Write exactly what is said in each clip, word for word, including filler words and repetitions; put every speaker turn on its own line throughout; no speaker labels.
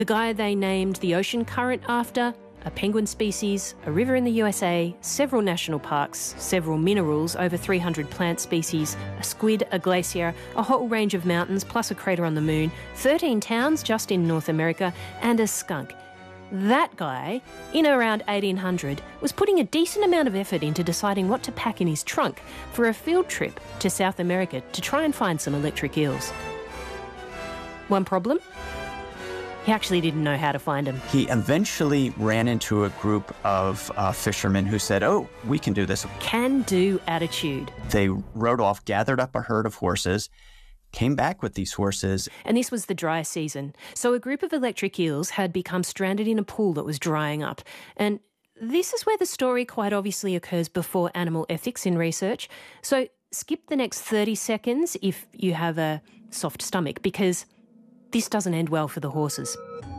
The guy they named the ocean current after, a penguin species, a river in the U S A, several national parks, several minerals, over three hundred plant species, a squid, a glacier, a whole range of mountains, plus a crater on the moon, thirteen towns just in North America, and a skunk. That guy, in around eighteen hundred, was putting a decent amount of effort into deciding what to pack in his trunk for a field trip to South America to try and find some electric eels. One problem? He actually didn't know how to find them.
He eventually ran into a group of uh, fishermen who said, oh, we can do this.
Can-do attitude.
They rode off, gathered up a herd of horses, came back with these horses.
And this was the dry season. So a group of electric eels had become stranded in a pool that was drying up. And this is where the story quite obviously occurs before animal ethics in research. So skip the next thirty seconds if you have a soft stomach, because this doesn't end well for the horses.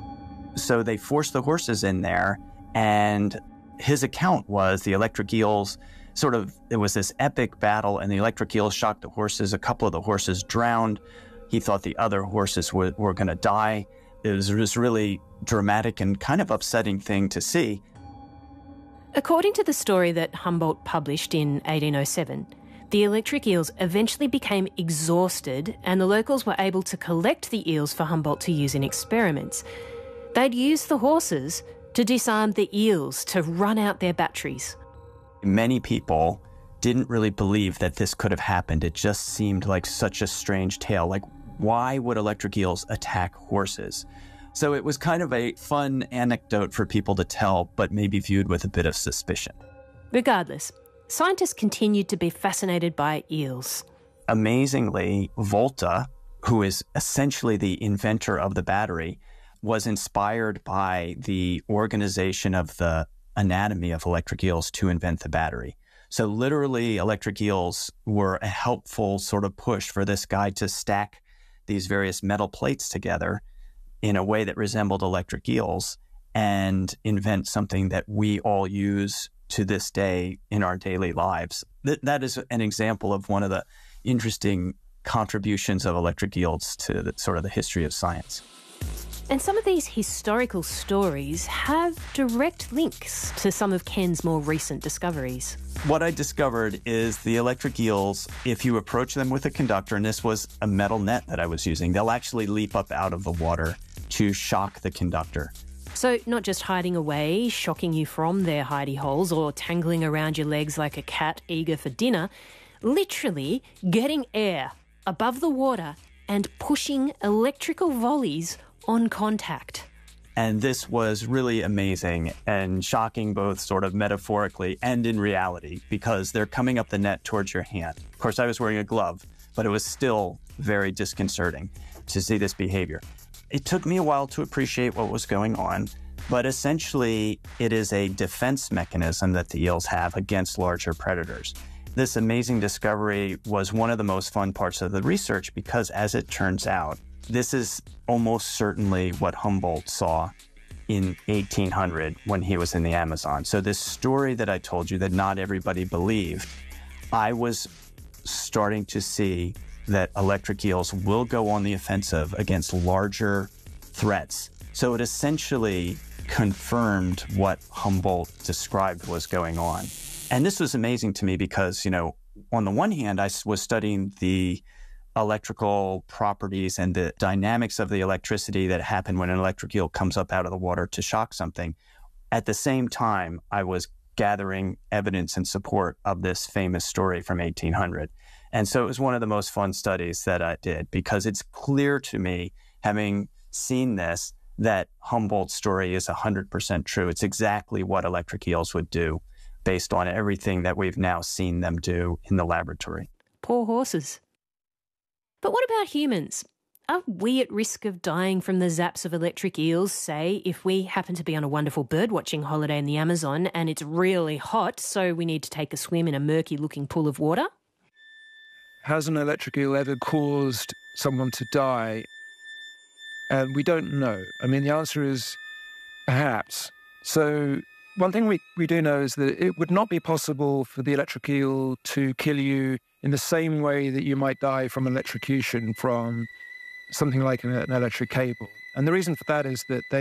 So they forced the horses in there, and his account was the electric eels sort of, it was this epic battle, and the electric eels shocked the horses. A couple of the horses drowned. He thought the other horses were, were going to die. It was this really dramatic and kind of upsetting thing to see.
According to the story that Humboldt published in eighteen oh seven, the electric eels eventually became exhausted, and the locals were able to collect the eels for Humboldt to use in experiments. They'd use the horses to disarm the eels to run out their batteries.
Many people didn't really believe that this could have happened. It just seemed like such a strange tale. Like, why would electric eels attack horses? So it was kind of a fun anecdote for people to tell, but maybe viewed with a bit of suspicion.
Regardless, scientists continued to be fascinated by eels.
Amazingly, Volta, who is essentially the inventor of the battery, was inspired by the organization of the anatomy of electric eels to invent the battery. So literally, electric eels were a helpful sort of push for this guy to stack these various metal plates together in a way that resembled electric eels and invent something that we all use to this day in our daily lives. Th- that is an example of one of the interesting contributions of electric eels to the, sort of the history of science.
And some of these historical stories have direct links to some of Ken's more recent discoveries.
What I discovered is the electric eels, if you approach them with a conductor, and this was a metal net that I was using, they'll actually leap up out of the water to shock the conductor.
So not just hiding away, shocking you from their hidey holes, or tangling around your legs like a cat eager for dinner, literally getting air above the water and pushing electrical volleys on contact.
And this was really amazing and shocking, both sort of metaphorically and in reality, because they're coming up the net towards your hand. Of course, I was wearing a glove, but it was still very disconcerting to see this behavior. It took me a while to appreciate what was going on, but essentially it is a defense mechanism that the eels have against larger predators. This amazing discovery was one of the most fun parts of the research because, as it turns out, this is almost certainly what Humboldt saw in eighteen hundred when he was in the Amazon. So this story that I told you that not everybody believed, I was starting to see that electric eels will go on the offensive against larger threats. So it essentially confirmed what Humboldt described was going on. And this was amazing to me because, you know, on the one hand, I was studying the electrical properties and the dynamics of the electricity that happen when an electric eel comes up out of the water to shock something. At the same time, I was gathering evidence in support of this famous story from eighteen hundred. And so it was one of the most fun studies that I did because it's clear to me, having seen this, that Humboldt's story is one hundred percent true. It's exactly what electric eels would do based on everything that we've now seen them do in the laboratory.
Poor horses. But what about humans? Are we at risk of dying from the zaps of electric eels, say, if we happen to be on a wonderful birdwatching holiday in the Amazon and it's really hot, so we need to take a swim in a murky-looking pool of water?
Has an electric eel ever caused someone to die? And we don't know. I mean, the answer is perhaps. So one thing we, we do know is that it would not be possible for the electric eel to kill you in the same way that you might die from electrocution from something like an, an electric cable. And the reason for that is that they